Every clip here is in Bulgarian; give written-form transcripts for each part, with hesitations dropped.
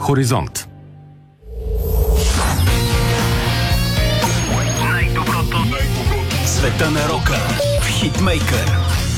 Хоризонт. Най-доброто света на рока в Хитмейкър.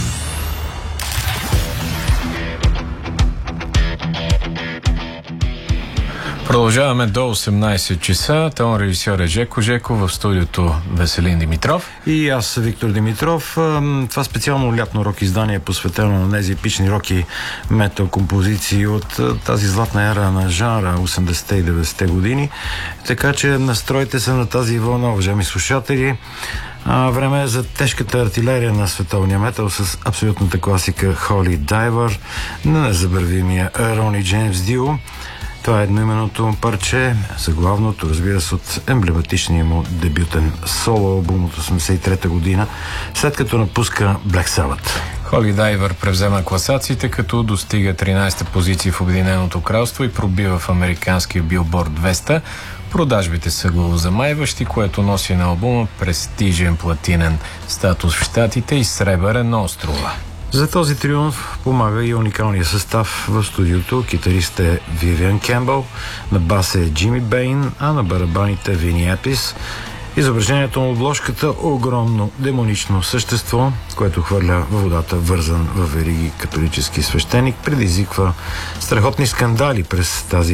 Продължаваме до 18 часа. Тон режисьор е Жеко Жеков, в студиото Веселин Димитров. И аз, Виктор Димитров. Това специално лятно рок издание е посветено на тези епични роки метал композиции от тази златна ера на жанра 80-те и 90-те години. Така че настройте се на тази вълна, уважаеми слушатели. Време е за тежката артилерия на световния метал с абсолютната класика Holy Diver на незабравимия Ronnie James Dio. Това е едноименното парче, заглавното, разбира се, от емблематичния му дебютен соло албум от 83-та година, след като напуска Black Sabbath. Holy Diver превзема класациите, като достига 13-та позиция в Обединеното кралство и пробива в американския Billboard 200. Продажбите са главозамайващи, което носи на албума престижен платинен статус в Щатите и сребърен на острова. За този триумф помага и уникалния състав в студиото. Китарист е Вивиан Кембъл, на бас е Джими Бейн, а на барабаните Вини Епис. Изображението на обложката – огромно демонично същество, което хвърля във водата вързан във вериги католически свещеник, предизвиква страхотни скандали през тази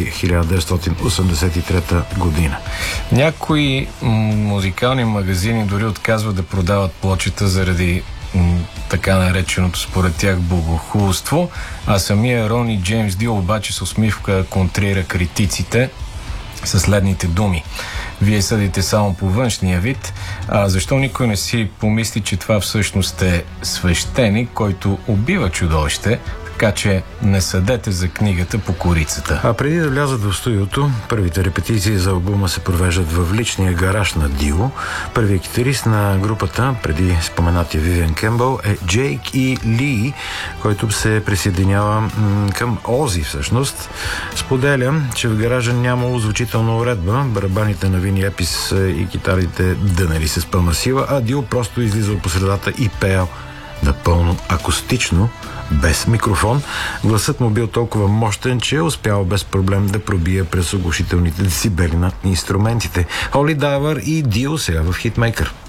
1983 година. Някои музикални магазини дори отказват да продават плочета заради така нареченото според тях богохулство, а самия Рони Джеймс Дио обаче с усмивка контрира критиците със следните думи. Вие съдите само по външния вид, а защо никой не си помисли, че това всъщност е свещеник, който убива чудовище, така че не съдете за книгата по корицата. А преди да влязат в студиото, първите репетиции за албума се провеждат в личния гараж на Дио. Първият китарист на групата, преди споменатия Вивиан Кембъл, е Джейк И. Ли, който се присъединява към Ози всъщност. Споделя, че в гаража нямало звучителна уредба, барабаните на Вини Епис и китарите дънали се с пълна сила, а Дио просто излизал по средата и пеел напълно акустично, без микрофон. Гласът му бил толкова мощен, че е успял без проблем да пробие през оглушителните децибели на инструментите. Holy Diver и Dio сега в Хитмейкър.